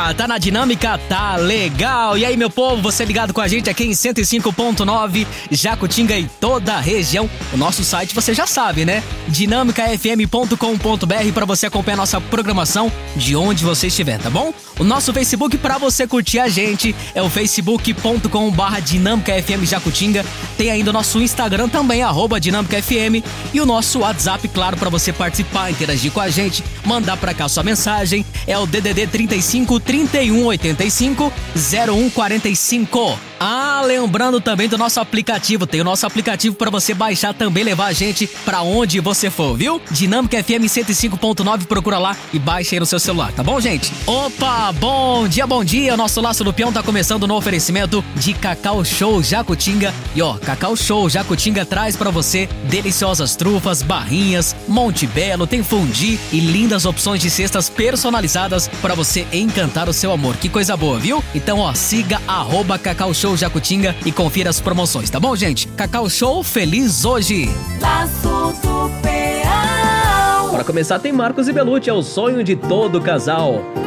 Tá na dinâmica? Tá legal. E aí, meu povo, você ligado com a gente aqui em 105.9, Jacutinga e toda a região. O nosso site você já sabe, né? dinamicafm.com.br para você acompanhar nossa programação de onde você estiver, tá bom? O nosso Facebook para você curtir a gente é o facebook.com/dinamicafm Jacutinga. Tem ainda o nosso Instagram também, @dinamicafm, e o nosso WhatsApp, claro, para você participar, interagir com a gente, mandar para cá sua mensagem, é o DDD 35 31 85 01 45. Lembrando também do nosso aplicativo. Tem o nosso aplicativo para você baixar também, levar a gente para onde você for, viu? Dinâmica FM 105.9, procura lá e baixa aí no seu celular, tá bom, gente? Opa, bom dia, bom dia. O nosso Laço do Peão tá começando no oferecimento de Cacau Show Jacutinga. E Cacau Show Jacutinga traz para você deliciosas trufas, barrinhas, Monte Belo, tem fundi e lindas opções de cestas personalizadas para você encantar o seu amor. Que coisa boa, viu? Então, siga @Cacau Show Jacutinga e confira as promoções, tá bom, gente? Cacau Show, feliz hoje! Laço do Peão. Para começar, tem Marcos e Belucci, é o sonho de todo casal.